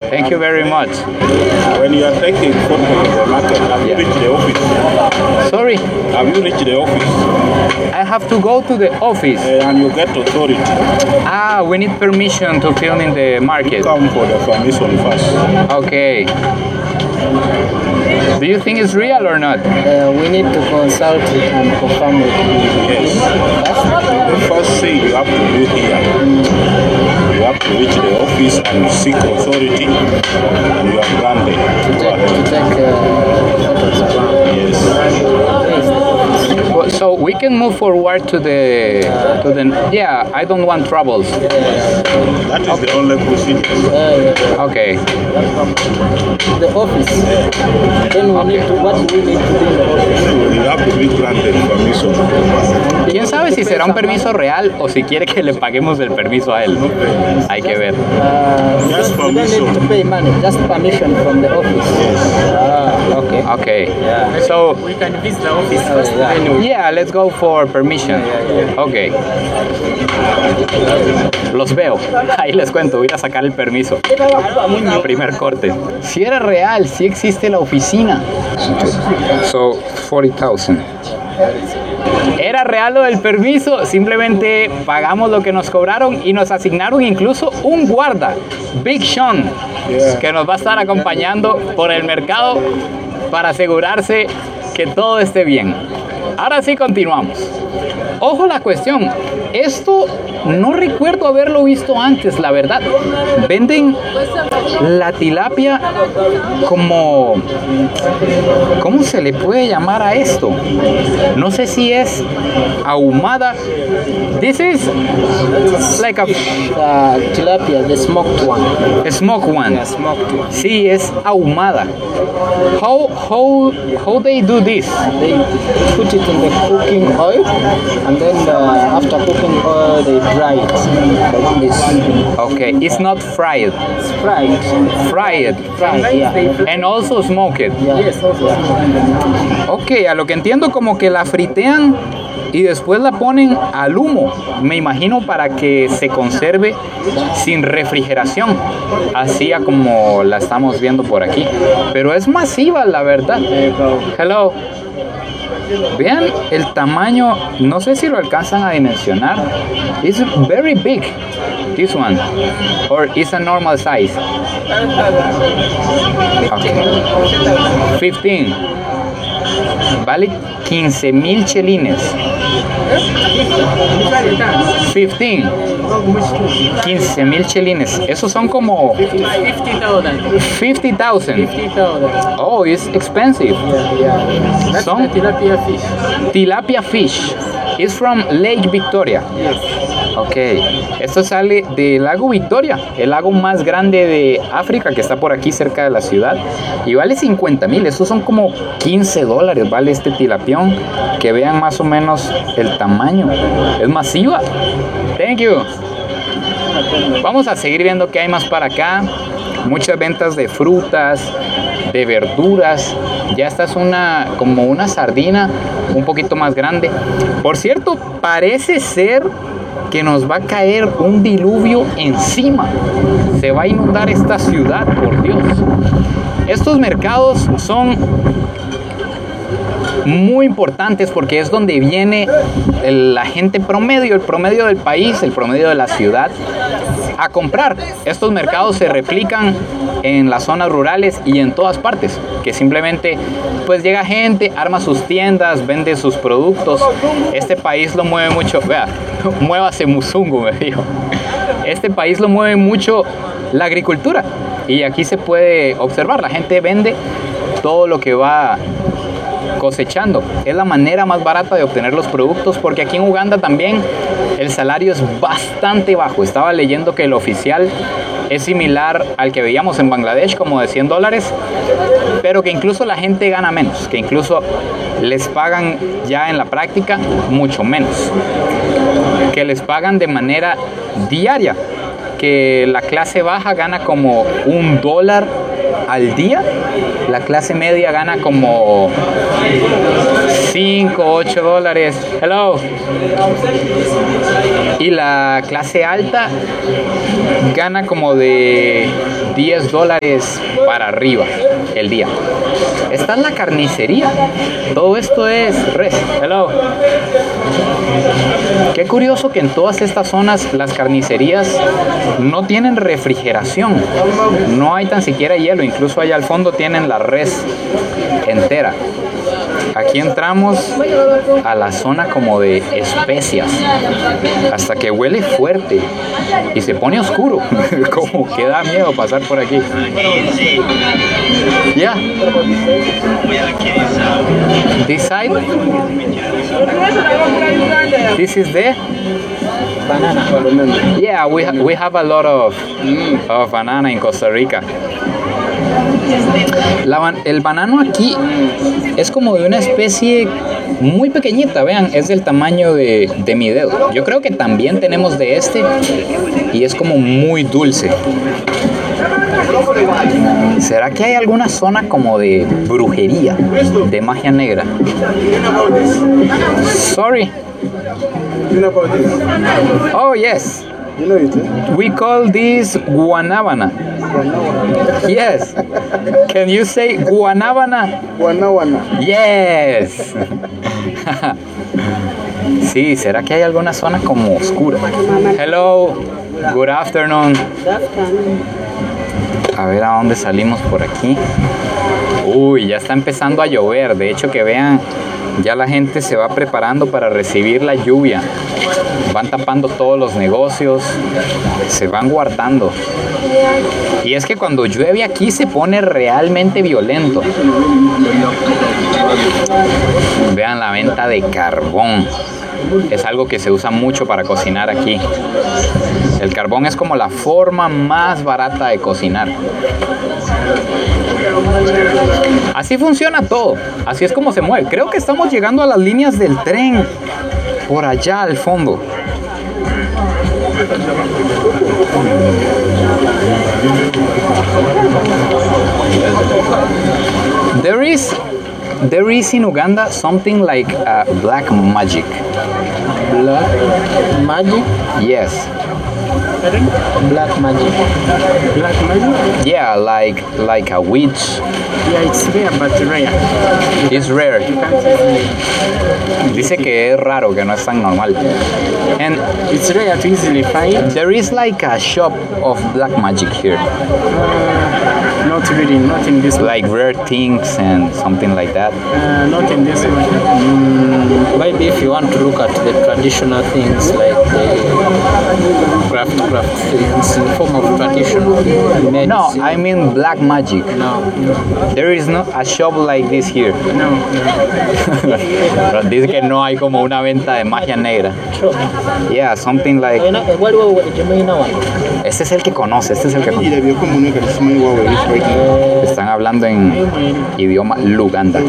Thank you very much. When you are taking photo in the market, have you reached the office? Sorry, Have you reached the office? I have to go to the office. And you get authority. Ah, we need permission to film in the market. Come for the permission first. Okay. Do you think it's real or not? We need to consult it and confirm with Yes. The first thing you have to do here, you have to reach the office and seek authority, and you are granted. to take photos around. Yes. So we can move forward to the yeah, I don't want troubles. That is the only procedure. Okay. The office. Then we need to, what do we need to do in the office? You have to be granted permission. ¿Quién sabe si será un permiso real o si quiere que le paguemos el permiso a él? Hay que ver. Just We don't need permission. to pay money, just permission from the office. Okay. Okay. So We can visit the office first, then we yeah, let's go for permission. Okay. Los veo. Ahí les cuento, voy a sacar el permiso. Mi primer corte. Si era real, si existe la oficina. So, 40,000. Era real lo del permiso, simplemente pagamos lo que nos cobraron y nos asignaron incluso un guarda, Big Sean, que nos va a estar acompañando por el mercado para asegurarse que todo esté bien. Ahora sí continuamos. Ojo la cuestión, esto no recuerdo haberlo visto antes, la verdad. Venden la tilapia como... ¿Cómo se le puede llamar a esto? No sé si es ahumada. This is like a Tilapia, the smoked one. smoked one. Yeah, smoked one. Sí, es ahumada. How they do this? They put it in the cooking oil, and then after cooking oil, they dry it like this. Okay, it's not fried. It's fried. Fried. Fried, yeah. And also smoked. Yeah. Yes, also. Ok, a lo que entiendo como que la fritean y después la ponen al humo, me imagino para que se conserve sin refrigeración, así a como la estamos viendo por aquí, pero es masiva la verdad. Hello. Vean el tamaño, no sé si lo alcanzan a dimensionar. It's very big, this one, or it's a normal size. Okay. 15. Vale 15,000 chelines. 15. 15,000 chelines. Esos son como 50,000. 50,000. 50,000. Oh, it's expensive. That's Son the tilapia fish. tilapia fish. It's from Lake Victoria. Yes. Ok, esto sale del lago Victoria, el lago más grande de África que está por aquí cerca de la ciudad y vale 50,000, estos son como $15, vale este tilapión, que vean más o menos el tamaño, es masiva. Thank you. Vamos a seguir viendo qué hay más para acá, muchas ventas de frutas, de verduras. Ya esta es como una sardina un poquito más grande. Por cierto, parece ser que nos va a caer un diluvio encima. Se va a inundar esta ciudad, por Dios. Estos mercados son muy importantes porque es donde viene la gente promedio, el promedio del país, el promedio de la ciudad a comprar. Estos mercados se replican en las zonas rurales y en todas partes, que simplemente pues llega gente, arma sus tiendas, vende sus productos. Este país lo mueve mucho, vea, muévase Musungu, me dijo. Este país lo mueve mucho la agricultura y aquí se puede observar, la gente vende todo lo que va cosechando. Es la manera más barata de obtener los productos porque aquí en Uganda también el salario es bastante bajo. Estaba leyendo que el oficial es similar al que veíamos en Bangladesh, como de $100, pero que incluso la gente gana menos, que incluso les pagan ya en la práctica mucho menos, que les pagan de manera diaria, que la clase baja gana como $1 al día, la clase media gana como 5, 8 dólares. Hello. Y la clase alta gana como de $10 para arriba el día. Esta es la carnicería. Todo esto es res. Hello. Qué curioso que en todas estas zonas las carnicerías no tienen refrigeración. No hay tan siquiera hielo. Incluso allá al fondo tienen la res entera. Aquí entramos a la zona como de especias, hasta que huele fuerte y se pone oscuro, como que da miedo pasar por aquí. Yeah. This side. This is the Banana. yeah. We have a lot of banana in Costa Rica. El banano aquí es como de una especie muy pequeñita, vean, es del tamaño de mi dedo. Yo creo que también tenemos de este y es como muy dulce. ¿Será que hay alguna zona como de brujería, de magia negra? Sorry. Oh yes. You know it, eh? We call this guanábana. Yes. Can you say guanábana? Wana. Yes. Sí, ¿será que hay alguna zona como oscura? Hello. Good afternoon. A ver a dónde salimos por aquí. Uy, ya está empezando a llover. De hecho, que vean, ya la gente se va preparando para recibir la lluvia. Van tapando todos los negocios, se van guardando. Y es que cuando llueve aquí se pone realmente violento. Vean la venta de carbón. Es algo que se usa mucho para cocinar aquí. El carbón es como la forma más barata de cocinar. Así funciona todo. Así es como se mueve. Creo que estamos llegando a las líneas del tren por allá al fondo. There is in Uganda something like black magic. Black magic. Yes. Black magic. Black magic? Yeah, like a witch. Yeah, it's rare, but rare. It's rare. You can't easily. Dice que es raro, que no es tan normal. And It's rare to easily find. there is like a shop of black magic here. Not really, not in this one. Like rare things and something like that. Not in this one. Maybe if you want to look at the traditional things like the craft things in form of traditional medicine. No, I mean black magic. No. There is no a shop like this here. No. Pero dice que no hay como una venta de magia negra. Sure. Yeah, something like. Este es el que conoce, este es el que conoce. Están hablando en idioma Luganda.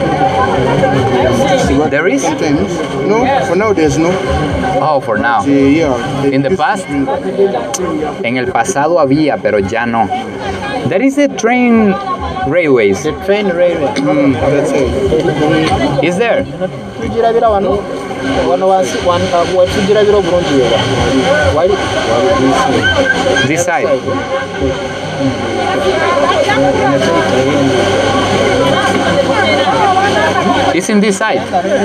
There is? No, for now there's no. Oh, for now. Yeah. In the past? En el pasado había, pero ya no. There is the train railways. The train railway. That's it. Is there? Tujirabira wano watujirabira bulungi wali This side. It's in this side.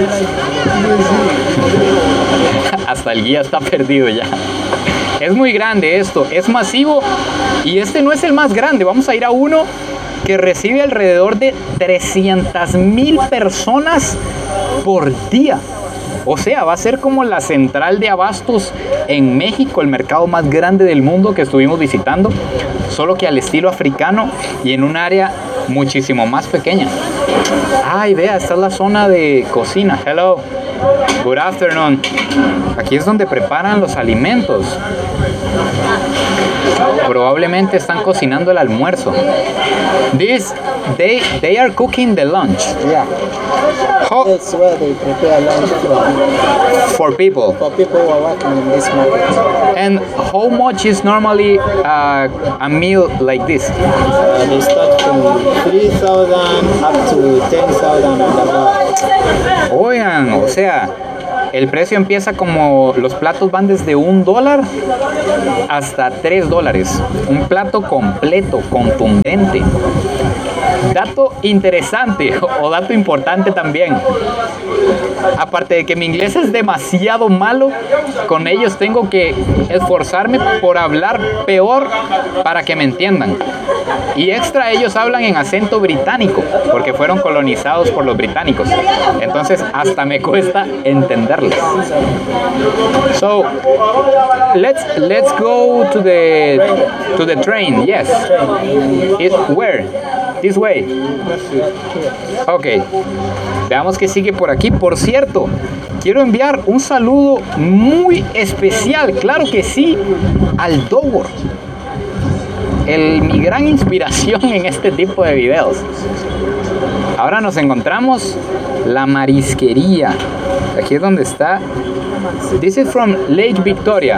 Hasta el guía está perdido ya. Es muy grande esto, es masivo y este no es el más grande. Vamos a ir a uno que recibe alrededor de 300,000 personas por día. O sea, va a ser como la central de abastos en México, el mercado más grande del mundo que estuvimos visitando, solo que al estilo africano y en un área muchísimo más pequeña. Ay, vea, esta es la zona de cocina. Hello, good afternoon. Aquí es donde preparan los alimentos. Probablemente están cocinando el almuerzo. They are cooking the lunch. Yeah. How, That's where they prepare lunch for people. for people who are working in this market. And how much is normally a meal like this? They start from 3,000 up to 10,000 and above. Oigan, o sea, El precio empieza como, los platos van desde $1 hasta $3. Un plato completo, contundente. Dato interesante o dato importante también. Aparte de que mi inglés es demasiado malo, con ellos tengo que esforzarme por hablar peor para que me entiendan. Y extra, ellos hablan en acento británico porque fueron colonizados por los británicos. Entonces hasta me cuesta entenderles. So let's go to the train. Yes. Where? This way. Ok. Veamos qué sigue por aquí. Por cierto, quiero enviar un saludo muy especial, claro que sí, al Dogor. Mi gran inspiración en este tipo de videos. Ahora nos encontramos la marisquería. Aquí es donde está. This is from Lake Victoria.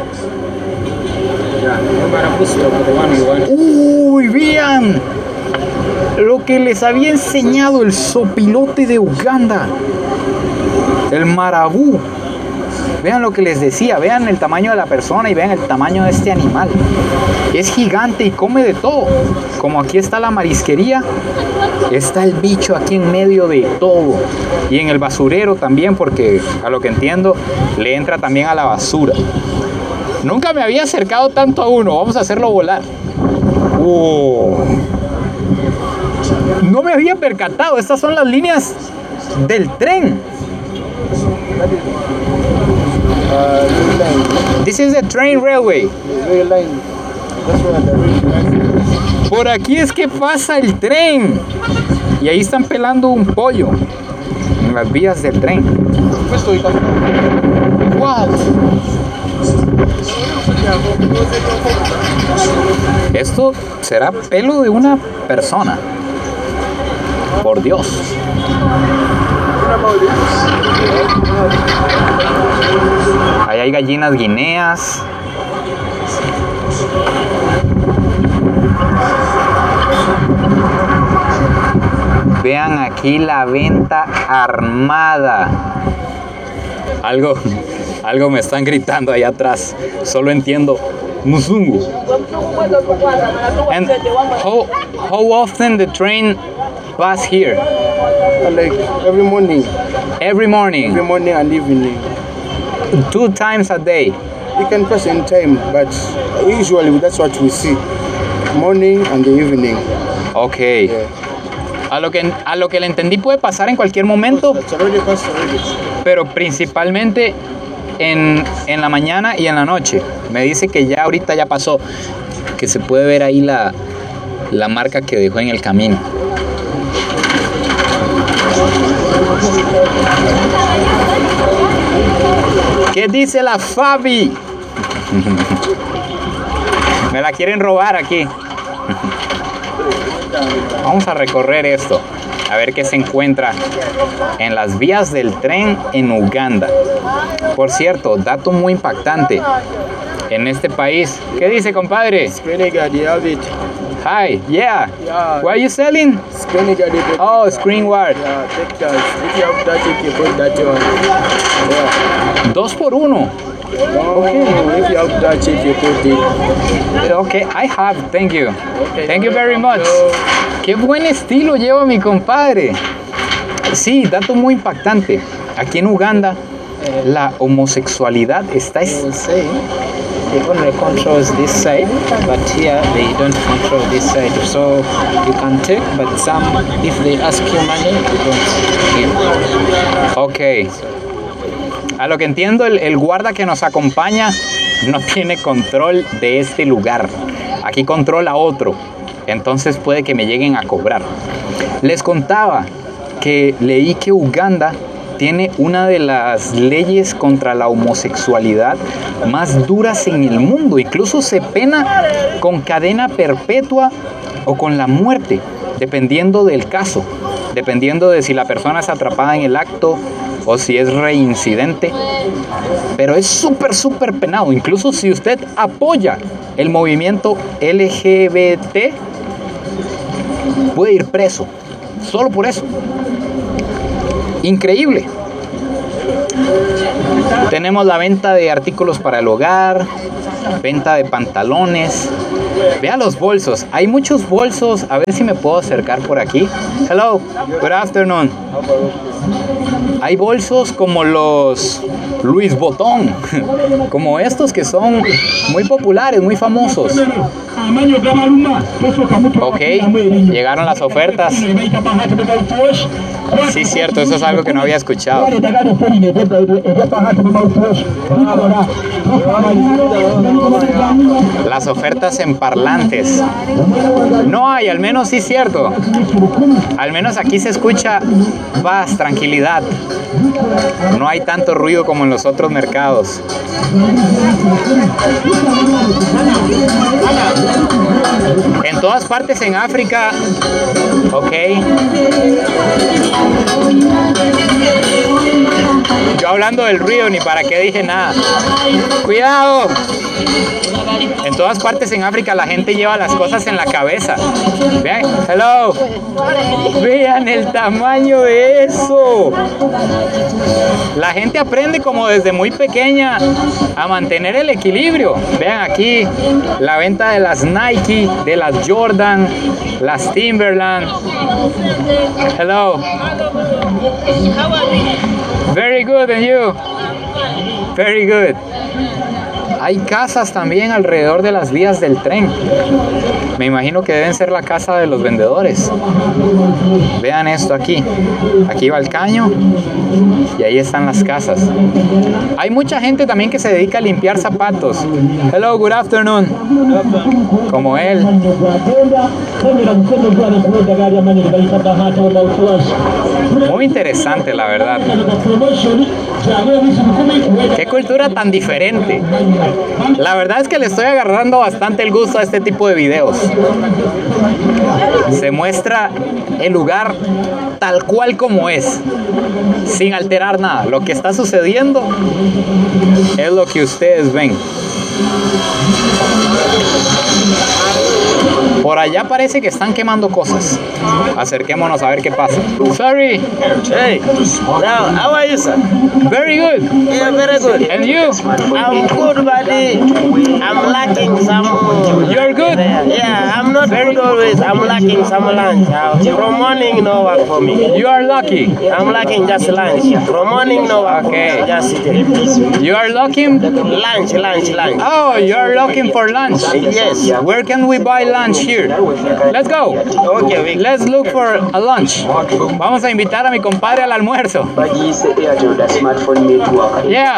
Uy, vean lo que les había enseñado, el sopilote de Uganda, el marabú. Vean lo que les decía, vean el tamaño de la persona y vean el tamaño de este animal. Es gigante y come de todo. Como aquí está la marisquería, está el bicho aquí en medio de todo. Y en el basurero también, porque a lo que entiendo le entra también a la basura. Nunca me había acercado tanto a uno. Vamos a hacerlo volar. No me había percatado. Estas son las líneas del tren. This is the train railway. Por aquí es que pasa el tren. Y ahí están pelando un pollo en las vías del tren. What? Esto será pelo de una persona. Por Dios. Ahí hay gallinas guineas. Vean aquí la venta armada. Algo me están gritando allá atrás. Solo entiendo Muzungu. And how often the train pass here? Like every morning. Every morning. Every morning and evening. 2 times a day. You can pass in time, but usually that's what we see. Morning and the evening. Okay. Yeah. A lo que le entendí, puede pasar en cualquier momento, It's already passed already. pero principalmente en la mañana y en la noche. Me dice que ya ahorita ya pasó, que se puede ver ahí la marca que dejó en el camino. ¿Qué dice la Fabi? Me la quieren robar aquí. Vamos a recorrer esto, a ver qué se encuentra en las vías del tren en Uganda. Por cierto, dato muy impactante en este país. ¿Qué dice, compadre? Screening-guard, you have it. Hi, yeah. Yeah. What are you selling? Screening-guard, you take Oh, it. screen guard. Yeah, take that. If you have that, you can put that one. Yeah. 2 por 1. No, if you have that, you put it. Okay, I have. Thank you. Okay. Thank you very much. Qué buen estilo lleva mi compadre. Sí, dato muy impactante. Aquí en Uganda, la homosexualidad está They will say they only controls this side, but here they don't control this side. So you can take, but some, if they ask you money, you don't give. Ok. A lo que entiendo, el guarda que nos acompaña no tiene control de este lugar. Aquí controla otro. Entonces puede que me lleguen a cobrar. Les contaba que leí que Uganda tiene una de las leyes contra la homosexualidad más duras en el mundo. Incluso se pena con cadena perpetua o con la muerte, dependiendo del caso, dependiendo de si la persona es atrapada en el acto o si es reincidente. Pero es súper penado. Incluso si usted apoya el movimiento LGBT, puede ir preso, solo por eso. Increíble. Tenemos la venta de artículos para el hogar, venta de pantalones. Vea los bolsos, hay muchos bolsos. A ver si me puedo acercar por aquí. Hello, good afternoon. Hay bolsos como los Louis Vuitton, como estos que son muy populares, muy famosos. Ok, llegaron las ofertas. Sí, cierto, eso es algo que no había escuchado. Las ofertas en parlantes. No hay, al menos sí, cierto. Al menos aquí se escucha paz, tranquilidad. No hay tanto ruido como en los otros mercados. En todas partes en África, ok. Yo hablando del ruido, ni para qué dije nada. ¡Cuidado! En todas partes en África la gente lleva las cosas en la cabeza. Vean, hello. Vean el tamaño de eso. La gente aprende como desde muy pequeña a mantener el equilibrio. Vean aquí la venta de las Nike, de las Jordan, las Timberland. Hello. Very good, and you? Very good. Hay casas también alrededor de las vías del tren. Me imagino que deben ser la casa de los vendedores. Vean esto aquí. Aquí va el caño y ahí están las casas. Hay mucha gente también que se dedica a limpiar zapatos. Hello, good afternoon. Como él. Muy interesante, la verdad. Qué cultura tan diferente. La verdad es que le estoy agarrando bastante el gusto a este tipo de videos. Se muestra el lugar tal cual como es, sin alterar nada. Lo que está sucediendo es lo que ustedes ven. Por allá parece que están quemando cosas. Acerquémonos a ver qué pasa. Sorry. Hey, now, how are you, sir? Very good. Yeah, very good. And you? I'm good, buddy. I'm lacking some. You're good? Yeah, I'm not good always. I'm lacking some lunch. From morning, no work for me. You are lucky. I'm lacking just lunch. From morning, no work Okay. for me. Just sitting. You are looking? Lunch. Oh, you are looking for lunch. Yes. Where can we buy lunch here? Let's go. Okay, Let's look for a lunch. Vamos a invitar a mi compadre al almuerzo. Yeah.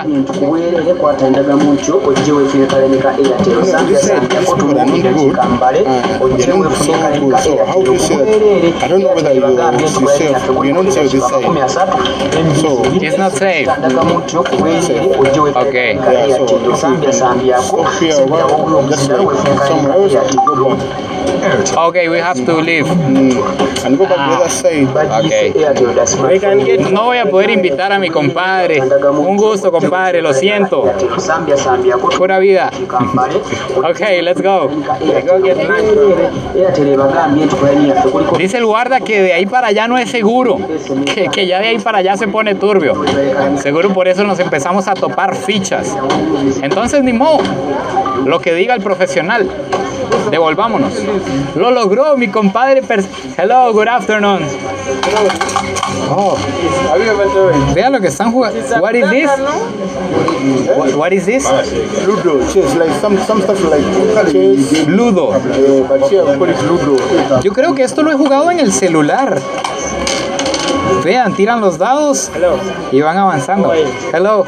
So how do you say that? I don't know whether you're not safe this side. So It's not safe. Okay. yeah, so up here, well, just like somewhere else you go back. Okay, we have to leave. And go back to the other side. Okay. we can get. No voy a poder invitar a mi compadre. Un gusto, compadre, lo siento. Pura vida. Okay, let's go. Go get lunch. Dice el guarda que de ahí para allá no es seguro, que ya de ahí para allá se pone turbio. Seguro por eso nos empezamos a topar fichas. Entonces ni modo, lo que diga el profesional. Devolvámonos. Lo logró mi compadre. Hello, good afternoon. Oh, vean lo que están jugando. What is this? What is this? Ludo, chess, like some stuff like chess. Ludo. But here we call it Ludo. Yo creo que esto lo he jugado en el celular. Vean, tiran los dados y van avanzando. Hello.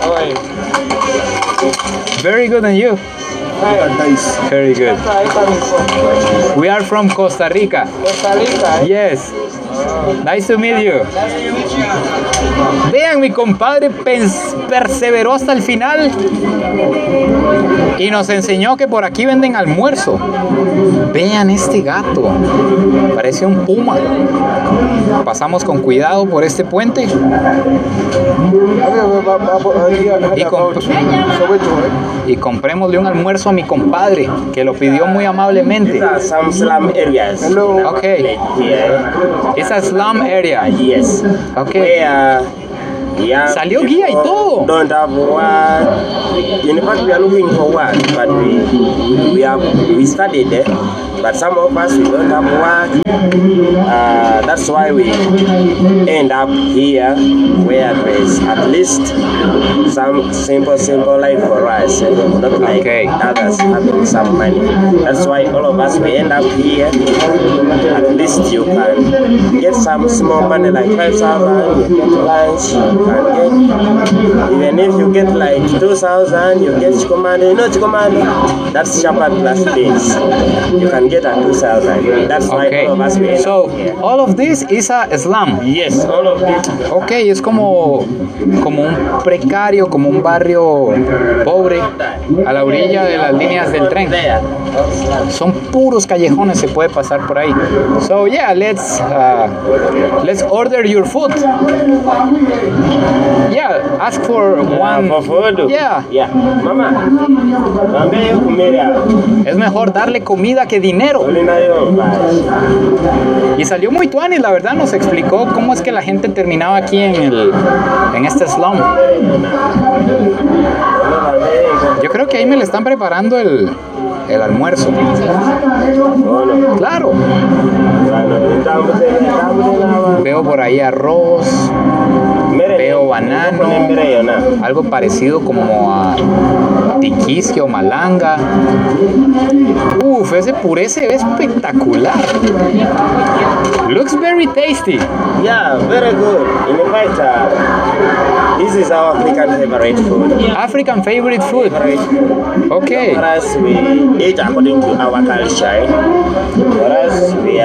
Very good, and you? Dice. Very good. We are from Costa Rica. Costa Rica. Yes. Nice to meet you. Vean, mi compadre perseveró hasta el final y nos enseñó que por aquí venden almuerzo. Vean este gato, parece un puma. Pasamos con cuidado por este puente y comprémosle un almuerzo a mi compadre que lo pidió muy amablemente. Some slum areas. Okay. Yeah. It's a slum area. Yes. Okay. Where Yeah. Salió guía y todo. Don't have work. In fact, we are looking for work, but we studied there. But some of us we don't have work. That's why we end up here, where there is at least some simple life for us, not like Okay. others having some money. That's why all of us we end up here. At least you can get some small money like 5,000, you get lunch, you can get, even if you get like 2,000, you get chikomani. You know chikomani? That's shepherd plus beans. You can get a 2,000. That's why Okay. all of us we end So, up here. all of this is a slum. Yes, all of this. Ok, es como un precario, como un barrio pobre a la orilla de las líneas del tren. Son puros callejones, se puede pasar por ahí. So yeah, let's order your food. Yeah, ask for one. For food? Yeah. Yeah. Mama, mambe kumera. Es mejor darle comida que dinero. Olina yo, bye. Y salió muy tuanis, la verdad, nos explicó cómo es que la gente terminaba aquí en este slum. Yo creo que ahí me le están preparando el almuerzo. Claro. Veo por ahí arroz, veo banano, algo parecido como a tiquisque o malanga. Uf, ese puré se ve espectacular. Looks very tasty. Yeah, very good. In fact, this is our African favorite food. African favorite food. Okay. For us, we eat according to our culture. For us, we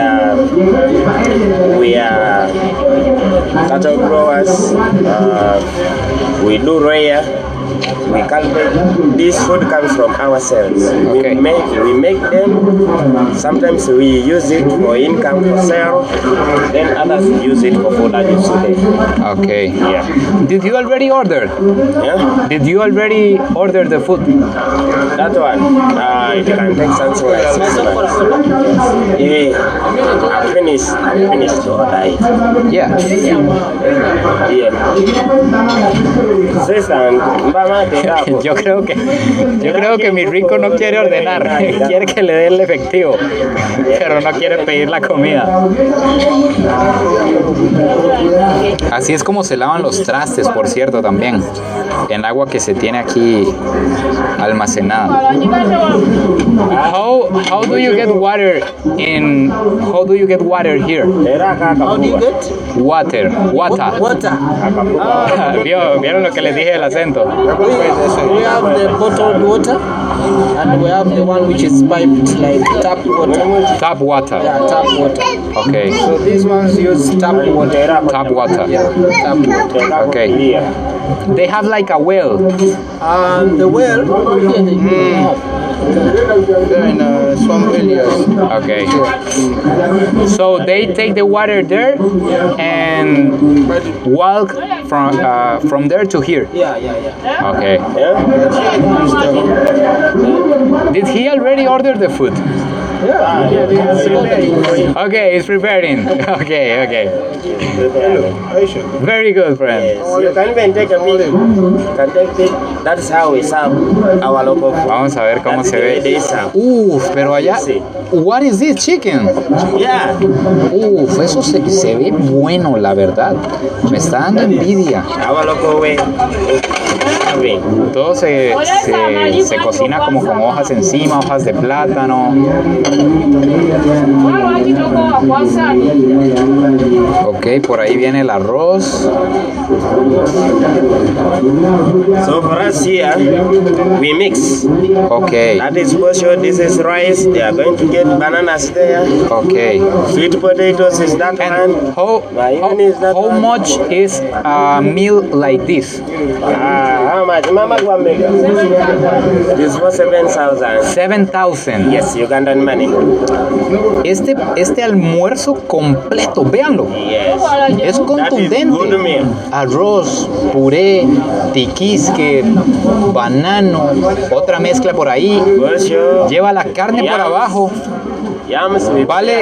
are cattle growers. We do rear. We cultivate. This food comes from ourselves. Okay. We make them. Sometimes we use it for income for sale. Then others use it for food as today. Okay. Yeah. Did you already order? Yeah. Did you already order the food? That one, it can take something like 6 months. Yeah, I finished to order it. Yeah. Yeah. Yo creo que mi rico no quiere ordenar, quiere que le dé el efectivo, pero no quiere pedir la comida. Así es como se lavan los trastes, por cierto, también, en agua que se tiene aquí almacenada. How do you get water here? How do you get? Water. Water. ¿Vieron lo que les dije del acento? We have the bottled water and we have the one which is piped like tap water. Tap water. Yeah, tap water. Okay. So these ones use tap water. Tap water. Yeah, tap water. Okay. They have like a well. And the well, here they have. They're in swamp areas. Okay. So they take the water there and walk from there to here. Yeah. Okay. Did he already order the food? Okay, he's preparing. Okay. Aisha. Very good, friend. You can even take a picture. You can take it. That's how we serve our local food. Vamos a ver cómo That's se the way ve. they serve. Uf, pero allá. Sí. What is this, chicken? Yeah. Uf, eso se ve bueno, la verdad. Me está dando envidia. Our local way. Serving. Todo se cocina como con hojas encima, hojas de plátano. Ok, por ahí viene el arroz. So for us here, we mix. Ok, That is portion, this is rice. They are going to get bananas there. ok. Sweet potatoes is that And one. how much is a meal like this? How much? Mama, one million. This was 7,000. 7,000. Yes, Ugandan money. Este almuerzo completo, véanlo. Yes. Es That is good contundente. meal. Arroz, puré, tiquisque, banano, otra mezcla por ahí. Portion. Lleva la carne por abajo. Yams we Vale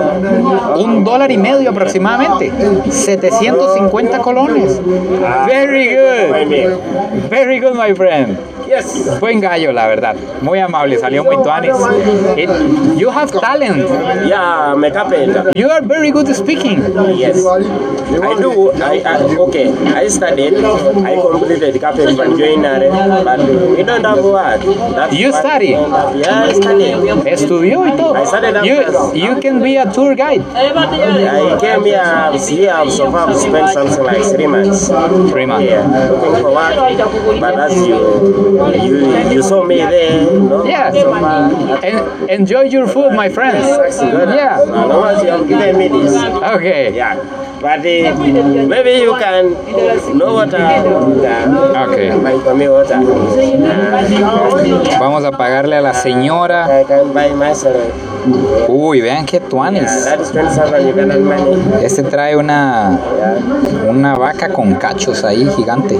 $1.50 aproximadamente. 750 colones. Very good. Very good, my friend. Yes. Buen gallo, la verdad. Muy amable, salió muy tuanis. You have talent. Yeah, I'm a carpenter. You are very good speaking. Yes. I do. Okay. I studied. I completed carpenter joinery, but we don't have what. That's You what study? Yeah, I studied. Estudió y todo. I studied You can be a tour guide. I came here so far I've spent something like 3 months. 3 months. Yeah, looking for work. But as you saw me there, no? Yeah. So far, Enjoy your food, my friends. Yeah. no one's you have given me this. Okay. Yeah. But maybe you can know what Okay. buy for me water. Vamos a pagarle a la señora. I can buy myself. Uy, vean qué tuanis. That is 27 you can earn money. Este trae una vaca con cachos ahí gigante.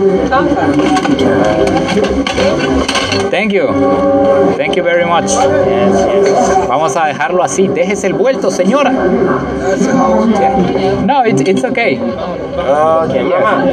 Thank you. Thank you very much. Vamos a dejarlo así. Déjese el vuelto, señora. Yeah. No, it's okay. Okay, Mama.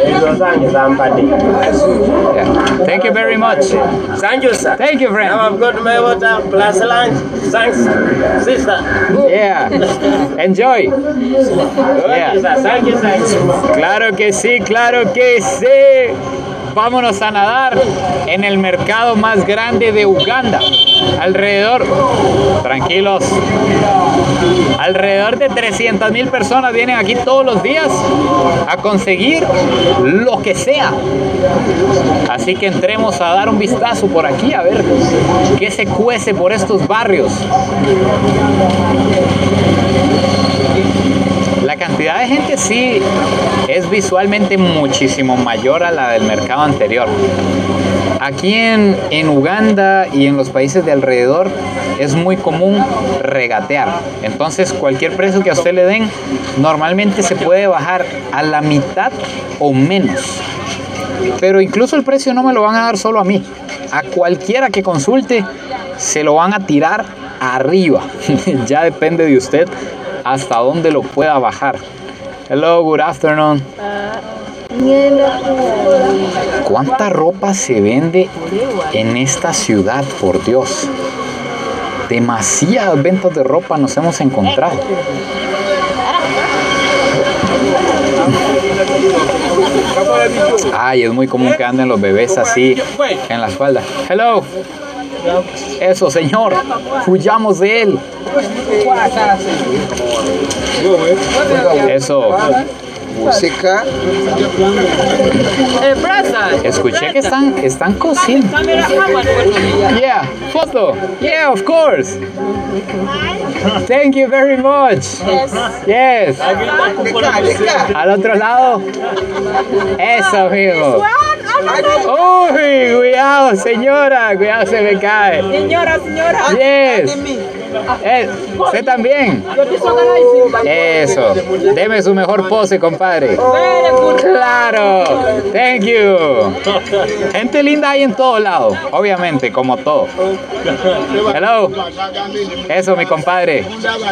Yeah. Thank you very much. Thank you, sir. Thank you, friend. Now I've got my water plus lunch. Thanks, sister. Yeah. Enjoy. Okay, sir. Thank you, thanks. Claro que sí, claro que sí. Vámonos a nadar en el mercado más grande de Uganda. Tranquilos, alrededor de 300,000 personas vienen aquí todos los días a conseguir lo que sea. Así que entremos a dar un vistazo por aquí a ver qué se cuece por estos barrios. La cantidad de gente sí es visualmente muchísimo mayor a la del mercado anterior. Aquí en Uganda y en los países de alrededor es muy común regatear. Entonces cualquier precio que a usted le den normalmente se puede bajar a la mitad o menos. Pero incluso el precio no me lo van a dar solo a mí. A cualquiera que consulte se lo van a tirar arriba. Ya depende de usted hasta dónde lo pueda bajar. Hello, good afternoon. ¿Cuánta ropa se vende en esta ciudad, por Dios? Demasiadas ventas de ropa nos hemos encontrado. Ay, es muy común que anden los bebés así en la espalda. Hello. Eso, señor. Huyamos de él. Eso. Música. Escuché que están cociendo. Yeah, foto. Yeah, of course. Thank you very much. Yes. Al otro lado. Eso, amigo. Uy, cuidado, señora. Cuidado, se me cae. Señora. Yes. ¿Usted también? Eso. Deme su mejor pose, compadre. Claro. Thank you. Gente linda hay en todos lados, obviamente, como todo. Hello. Eso, mi compadre.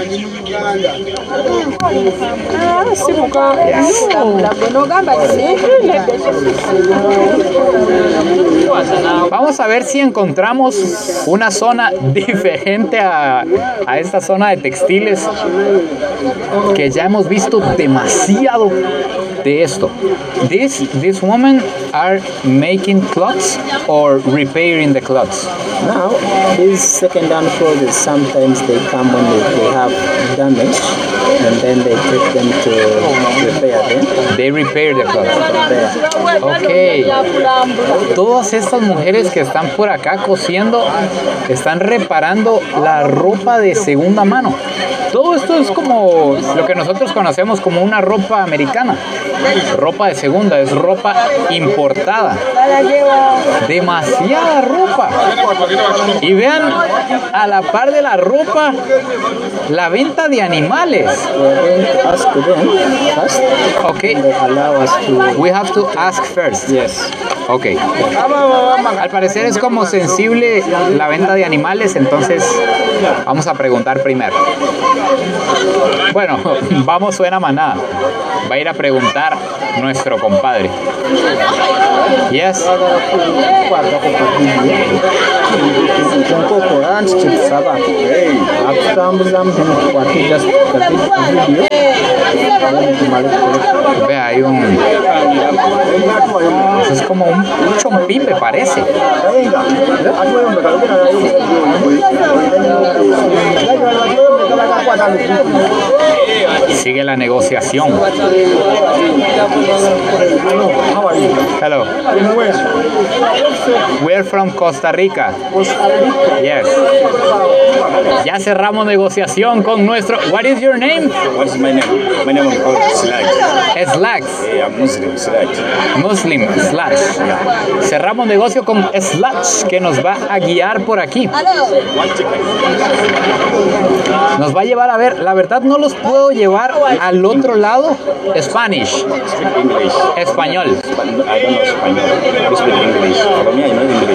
Vamos a ver si encontramos una zona diferente a esta zona de textiles, que ya hemos visto demasiado de esto. These women are making clothes or repairing the clothes. Now, these second-hand clothes, sometimes they come when they have damage, and then they take them to repair them. They repair the clothes. Ok. Todas estas mujeres que están por acá cosiendo están reparando la ropa de segunda mano. Todo esto es como lo que nosotros conocemos como una ropa americana. Ropa de segunda, es ropa importada. Demasiada ropa. Y vean, a la par de la ropa, la venta de animales. Ask them first. Okay. They allow us to. We have to ask first. Yes. Ok. Al parecer es como sensible la venta de animales, entonces vamos a preguntar primero. Bueno, vamos suena manada. Va a ir a preguntar nuestro compadre. Yes. Vea, hay un... Eso es como un chompipe, parece. Sigue la negociación. Hello. We're from Costa Rica. Yes. Ya cerramos negociación con nuestro... What is your name? What's my name? My name is called Sludge. Sludge. Yeah, I'm Muslim, Sludge. Muslim, Sludge. Cerramos negocio con Sludge, que nos va a guiar por aquí. Nos va a llevar a ver, la verdad no los puedo llevar al otro lado. Spanish. English. Español. I don't know Spanish. I speak English. For me, I know English.